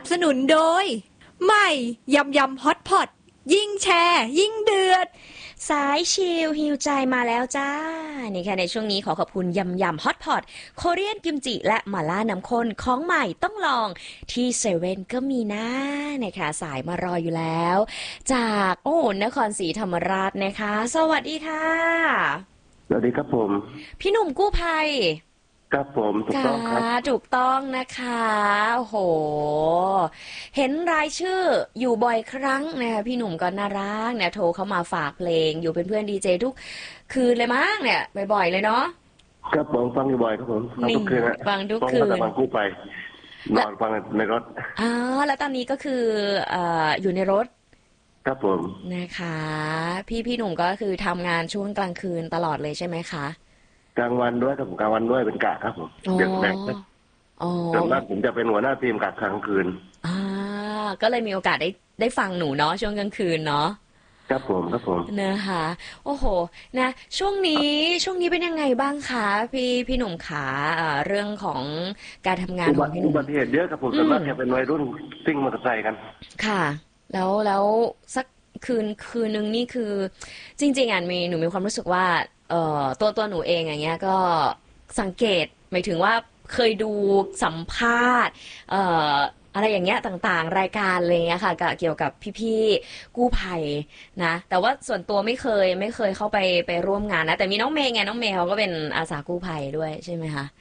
บสนุนโดยใหม่ยำยำฮอตพอตยิ่งแชร์ยิ่งเดือดสายชิลฮิวใจมาแล้วจ้านี่ค่ะในช่วงนี้ขอขอบคุณยำยำฮอตพอตโคเรียนกิมจิและหม่าล่าน้ำข้นของใหม่ต้องลองที่เซเว่นก็มีนะนะคะสายมารออยู่แล้วจากนครศรีธรรมราชนะคะสวัสดีค่ะสวัสดีครับผมพี่หนุ่มกู้ภัยครับผมถูกต้องครับถูกต้องนะคะโอ้โหเห็นรายชื่ออยู่บ่อยครั้งนะคะพี่หนุ่มก็น่ารักเนี่ยโทรเข้ามาฝากเพลงอยู่เป็นเพื่อนดีเจทุกคืนเลยมั้งเนี่ยบ่อยๆเลยเนาะครับผมฟังอยู่บ่อยครับผมฟังทุกคืนฟังทุกคืนฟังกู้ไปนอนฟังในรถแล้วตอนนี้ก็คืออยู่ในรถครับผมนะคะพี่หนุ่มก็คือทำงานช่วงกลางคืนตลอดเลยใช่ไหมคะกลางวันด้วยครับผมกลางวันด้วยเป็นกะครับผมเดี๋ยวแบ่งส่วนมากผมจะเป็นหัวหน้าทีมกะกลางคืนก็เลยมีโอกาสได้ฟังหนูเนาะช่วงกลางคืนเนาะครับผมนะคะโอ้โหนะช่วงนี้เป็นยังไงบ้างคะพี่หนุ่มขาเรื่องของการทำงานของพี่หนุ่มอุบัติเหตุเยอะครับผมส่วนมากจะเป็นวัยรุ่นซิ่งมอเตอร์ไซค์กันค่ะแล้วสักคืนนึงนี่คือจริงๆหนูมีความรู้สึกว่าตัวหนูเองอย่างเงี้ยก็สังเกตหมายถึงว่าเคยดูสัมภาษณ์อะไรอย่างเงี้ยต่างๆรายการอะไรเงี้ยค่ะเกี่ยวกับพี่ๆกู้ภัยนะแต่ว่าส่วนตัวไม่เคยเข้าไปร่วมงานนะแต่มีน้องเมย์ไงน้องเมย์เขาก็เป็นอาสากู้ภัยด้วยใช่ไหมคะ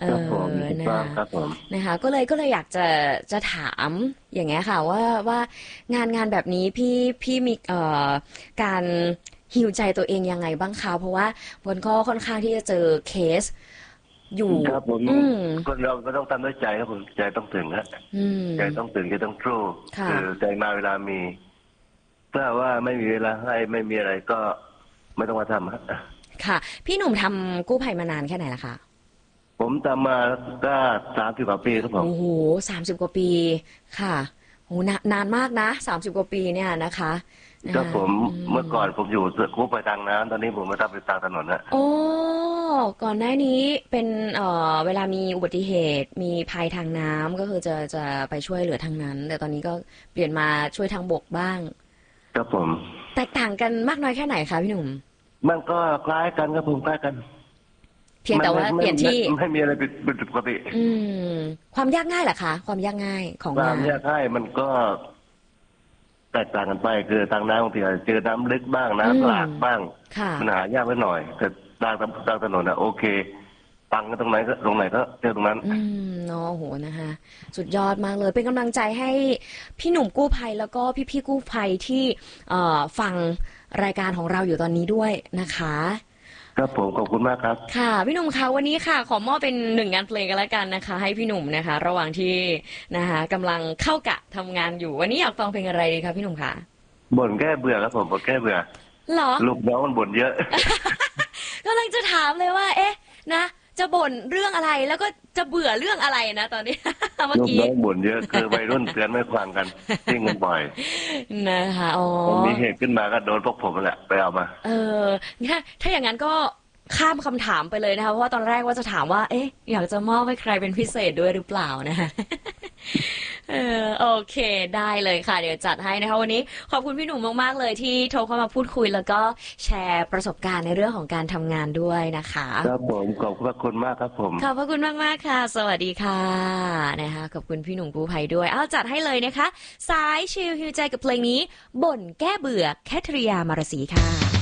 นะคะก็เลยอยากจะถามอย่างเงี้ยค่ะว่างานแบบนี้พี่มีการฮีลใจตัวเองยังไงบ้างคะเพราะว่าวันก็ค่อนข้างที่จะเจอเคสอยู่ครับผมคนเราก็ต้องทำด้วยใจครับผมใจต้องถึงฮะใจต้องถึงใจต้องสู้คือใจมาเวลามีถ้าว่าไม่มีเวลาให้ไม่มีอะไรก็ไม่ต้องมาทำฮะค่ะพี่หนุ่มทำกู้ภัยมานานแค่ไหนล่ะคะผมทำมาก็30 กว่าปีครับผมโอ้โห30 กว่าปีค่ะโอ้นานมากนะ30 กว่าปีเนี่ยนะคะก็ผมเมื่อก่อนผมอยู่กู้ภัยทางน้ำตอนนี้ผมมาทำเป็นทางถนนนะโอ้ก่อนหน้านี้เป็นเวลามีอุบัติเหตุมีภัยทางน้ำก็คือจะไปช่วยเหลือทางนั้นแต่ตอนนี้ก็เปลี่ยนมาช่วยทางบกบ้างครับผมแตกต่างกันมากน้อยแค่ไหนคะพี่หนุ่มมันก็คล้ายกันครับผมคล้ายกันเพียงแต่ว่าเปลี่ยนที่ไม่มีอะไรเป็นปกติความยากง่ายเหรอคะความยากง่ายของความยากง่ายมันก็แตกต่างกันไปคือทางน้ำบางทีอาจจะเจอน้ำลึกบ้างน้ำหลากบ้างมันหายากไปหน่อยแต่ทางถนนโอเคตังกันตรงไหนก็เจอตรงนั้นเนาะโหนะคะสุดยอดมากเลยเป็นกำลังใจให้พี่หนุ่มกู้ภัยแล้วก็พี่กู้ภัยที่ฟังรายการของเราอยู่ตอนนี้ด้วยนะคะครับผมขอบคุณมากครับค่ะพี่หนุ่มคะวันนี้ค่ะขอมอบเป็น1 งานเพลงกันแล้วกันนะคะให้พี่หนุ่มนะคะระหว่างที่นะคะกำลังเข้ากะทำงานอยู่วันนี้อยากฟังเพลงอะไรดีคะพี่หนุ่มคะบ่นแก้เบื่อครับผมบ่นแก้เบื่อหรอลูกน้องมันบ่นเยอะกำลังจะถามเลยว่านะจะบ่นเรื่องอะไรแล้วก็จะเบื่อเรื่องอะไรนะตอนนี้เมื่อกี้ลูกน้องบ่นเยอะคือวัยรุ่นเตือนไม่ฟังกันซิ่งกันบ่อยนะคะมีเหตุขึ้นมาก็โดนพวกผมแหละไปเอามาถ้าอย่างนั้นก็ข้ามคำถามไปเลยนะคะเพราะว่าตอนแรกว่าจะถามว่าอยากจะมอบให้ใครเป็นพิเศษด้วยหรือเปล่านะคะโอเคได้เลยค่ะเดี๋ยวจัดให้นะคะวันนี้ขอบคุณพี่หนุ่มมากๆเลยที่โทรเข้ามาพูดคุยแล้วก็แชร์ประสบการณ์ในเรื่องของการทำงานด้วยนะคะครับผมขอบคุณมากครับผมขอบคุณมากๆค่ะสวัสดีค่ะนะคะขอบคุณพี่หนุ่มกู้ภัยด้วยจัดให้เลยนะคะสายชิลฮิวใจกับเพลงนี้บ่นแก้เบื่อแคทริยามารสีค่ะ